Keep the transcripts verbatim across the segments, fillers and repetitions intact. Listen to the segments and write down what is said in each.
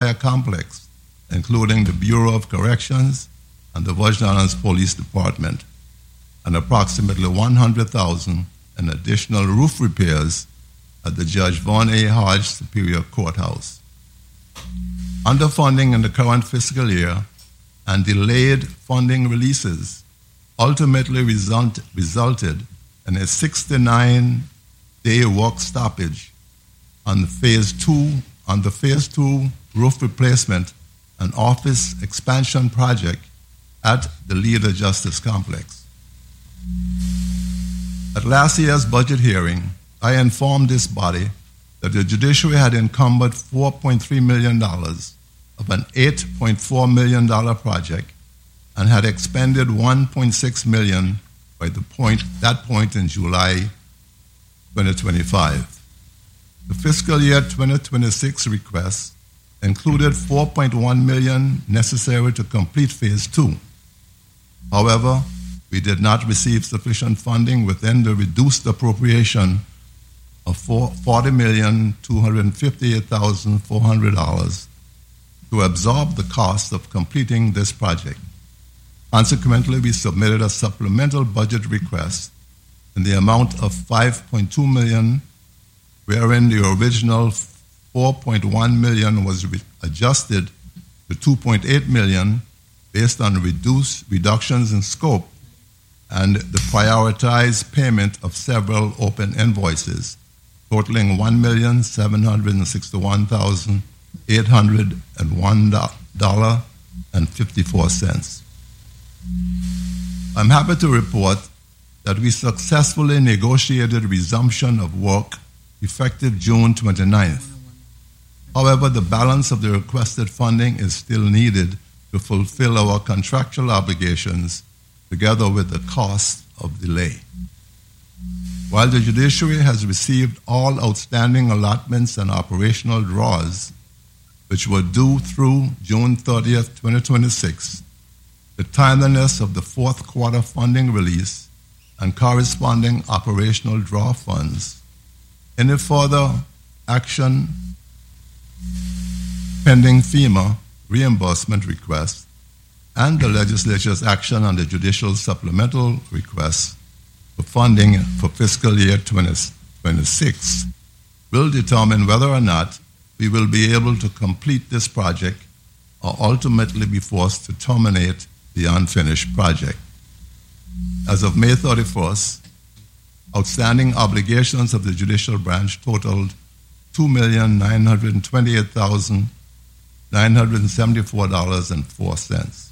entire complex, including the Bureau of Corrections and the Virgin Islands Police Department, and approximately one hundred thousand dollars in additional roof repairs at the Judge Vaughn A. Hodge Superior Courthouse. Underfunding in the current fiscal year and delayed funding releases ultimately result, resulted in a sixty-nine day work stoppage on the phase two, on the phase two roof replacement and office expansion project at the Leader Justice Complex. At last year's budget hearing, I informed this body that the judiciary had encumbered four point three million dollars of an eight point four million dollars project and had expended one point six million dollars by the point, that point in July twenty twenty-five. The fiscal year twenty twenty-six request included four point one million dollars necessary to complete phase two. However, we did not receive sufficient funding within the reduced appropriation of forty million two hundred fifty-eight thousand four hundred dollars to absorb the cost of completing this project. Consequently, we submitted a supplemental budget request in the amount of five point two million dollars, wherein the original four point one million dollars was re- adjusted to two point eight million dollars based on reduced reductions in scope and the prioritized payment of several open invoices totaling one million seven hundred sixty-one thousand eight hundred one dollars and fifty-four cents. I'm happy to report that we successfully negotiated resumption of work effective June twenty-ninth. However, the balance of the requested funding is still needed to fulfill our contractual obligations together with the cost of delay. While the judiciary has received all outstanding allotments and operational draws, which were due through June thirtieth, twenty twenty-six, the timeliness of the fourth quarter funding release and corresponding operational draw funds, any further action pending FEMA reimbursement request, and the legislature's action on the judicial supplemental request for funding for fiscal year twenty twenty-six will determine whether or not we will be able to complete this project or ultimately be forced to terminate the unfinished project. As of May thirty-first, outstanding obligations of the judicial branch totaled two million nine hundred twenty-eight thousand nine hundred seventy-four dollars and four cents.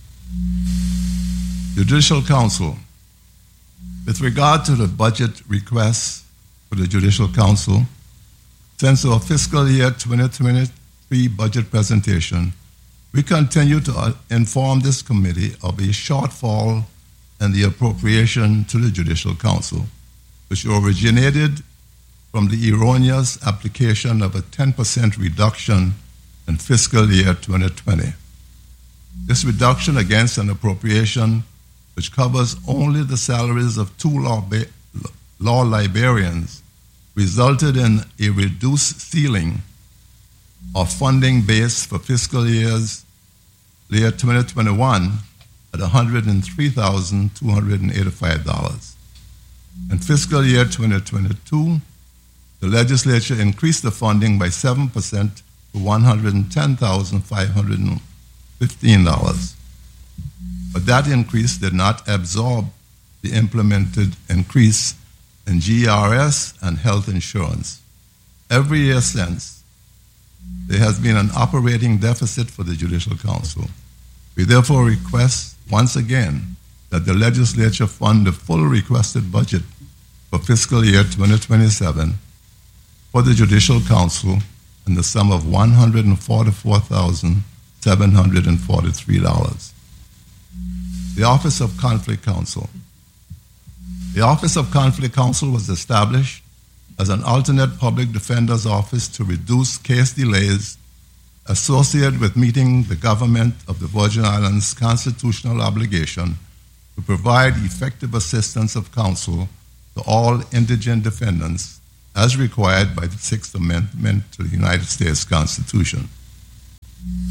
Judicial Council. With regard to the budget requests for the Judicial Council, since our fiscal year twenty twenty-three budget presentation, we continue to inform this committee of a shortfall in the appropriation to the Judicial Council, which originated from the erroneous application of a ten percent reduction in fiscal year twenty twenty. This reduction against an appropriation which covers only the salaries of two law, ba- law librarians resulted in a reduced ceiling of funding base for fiscal years year twenty twenty-one at one hundred three thousand two hundred eighty-five dollars. In fiscal year twenty twenty-two, the legislature increased the funding by seven percent to one hundred ten thousand five hundred fifteen dollars. But that increase did not absorb the implemented increase in G R S and health insurance. Every year since, there has been an operating deficit for the Judicial Council. We therefore request once again that the legislature fund the full requested budget for fiscal year twenty twenty-seven for the Judicial Council in the sum of one hundred forty-four thousand seven hundred forty-three dollars. The Office of Conflict Counsel. The Office of Conflict Counsel was established as an alternate public defender's office to reduce case delays associated with meeting the government of the Virgin Islands' constitutional obligation to provide effective assistance of counsel to all indigent defendants as required by the Sixth Amendment to the United States Constitution.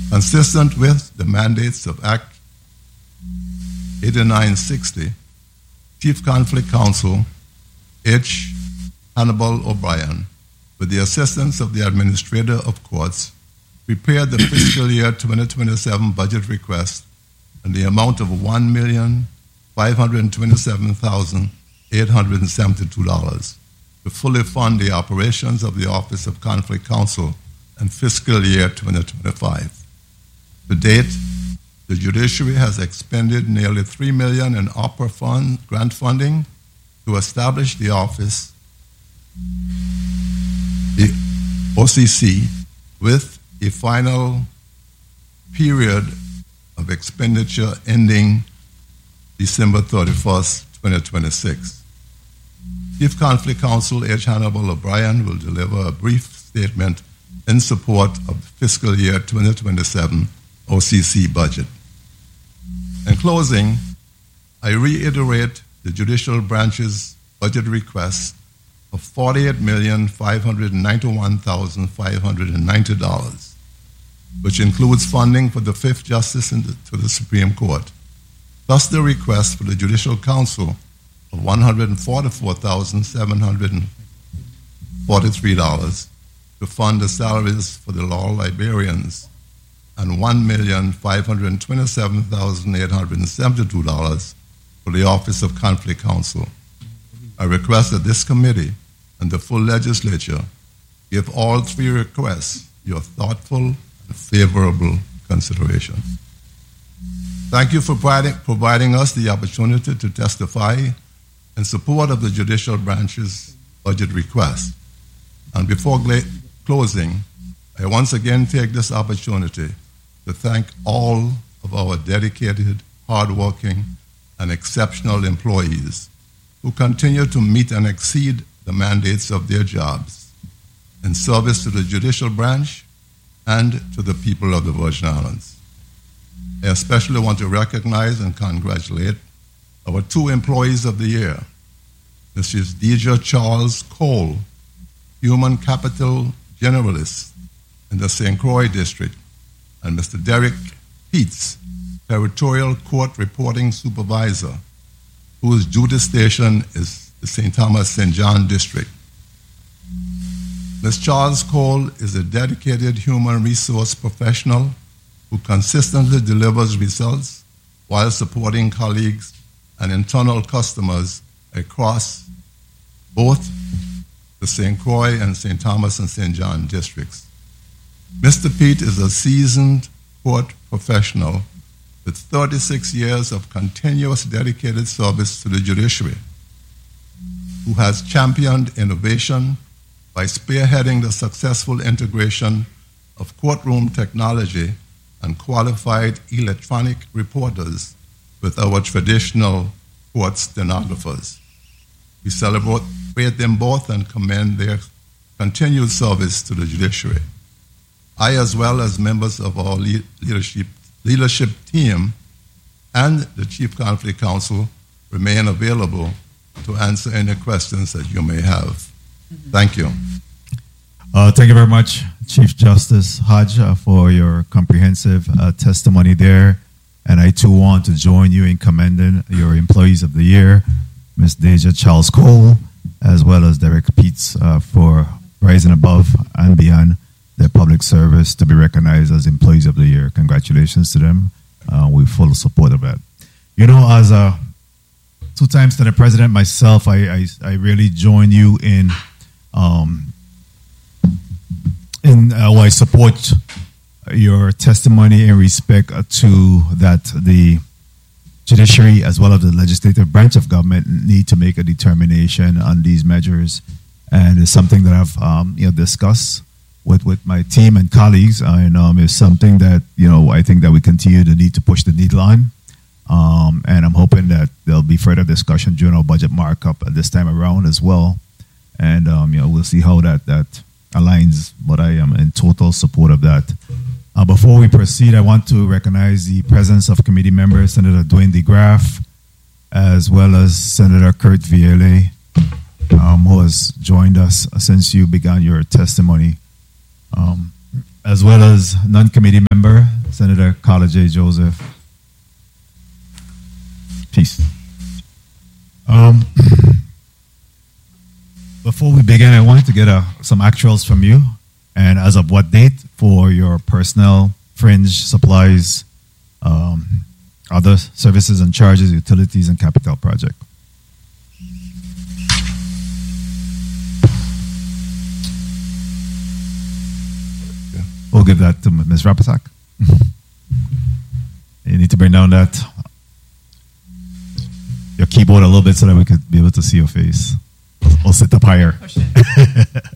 Consistent with the mandates of Act eighty-nine sixty, Chief Conflict Counsel H. Hannibal O'Brien, with the assistance of the Administrator of Courts, prepared the fiscal year twenty twenty-seven budget request in the amount of one million five hundred twenty-seven thousand eight hundred seventy-two dollars to fully fund the operations of the Office of Conflict Counsel in fiscal year twenty twenty-five. To date, the judiciary has expended nearly three million dollars in opera fund grant funding to establish the office, the O C C, with a final period of expenditure ending December thirty-first, twenty twenty-six. Chief Conflict Counsel H. Hannibal O'Brien will deliver a brief statement in support of the fiscal year twenty twenty-seven O C C budget. In closing, I reiterate the judicial branch's budget request of forty-eight million five hundred ninety-one thousand five hundred ninety dollars, which includes funding for the fifth justice in the, to the Supreme Court, plus the request for the Judicial Council of one hundred forty-four thousand seven hundred forty-three dollars to fund the salaries for the law librarians, and one million five hundred twenty-seven thousand eight hundred seventy-two dollars for the Office of Conflict Counsel. I request that this committee and the full legislature give all three requests your thoughtful and favorable consideration. Thank you for providing, providing us the opportunity to testify in support of the judicial branch's budget request. And before gla- closing, I once again take this opportunity to thank all of our dedicated, hardworking, and exceptional employees who continue to meet and exceed the mandates of their jobs in service to the judicial branch and to the people of the Virgin Islands. I especially want to recognize and congratulate our two employees of the year, Missus Deidre Charles Cole, Human Capital Generalist in the Saint Croix District, and Mister Derek Peets, Territorial Court Reporting Supervisor, whose duty station is the Saint Thomas Saint John District. Miz Charles Cole is a dedicated human resource professional who consistently delivers results while supporting colleagues and internal customers across both the Saint Croix and Saint Thomas and Saint John districts. Mister Pete is a seasoned court professional with thirty-six years of continuous dedicated service to the judiciary, who has championed innovation by spearheading the successful integration of courtroom technology and qualified electronic reporters with our traditional court stenographers. We celebrate them both and commend their continued service to the judiciary. I, as well as members of our leadership, leadership team and the Chief Conflict Counsel, remain available to answer any questions that you may have. Thank you. Uh, thank you very much, Chief Justice Hodge, uh, for your comprehensive uh, testimony there. And I, too, want to join you in commending your employees of the year, Miz Deidre Charles Cole, as well as Derek Peets, uh, for rising above and beyond their public service to be recognized as employees of the year. Congratulations to them. Uh, we full support of that. You know, as a two times to the president myself, I I, I really join you in um, in uh, well, I support your testimony in respect to that the judiciary as well as the legislative branch of government need to make a determination on these measures, and it's something that I've um, you know discussed with, with my team and colleagues, and um, it's something that you know I think that we continue to need to push the needle on, um, and I'm hoping that there'll be further discussion during our budget markup at this time around as well, and um, you know we'll see how that that aligns. But I am in total support of that. Uh, before we proceed, I want to recognize the presence of committee members, Senator Dwayne DeGraff, as well as Senator Kurt Viele, um, who has joined us since you began your testimony, um, as well as non-committee member Senator Carla J. Joseph. Peace. Um, before we begin, I wanted to get uh, some actuals from you, and as of what date for your personnel, fringe, supplies, um, other services and charges, utilities, and capital project. Yeah. We'll give that to Miz Rapasak. You need to bring down that your keyboard a little bit so that we could be able to see your face. Or sit up higher.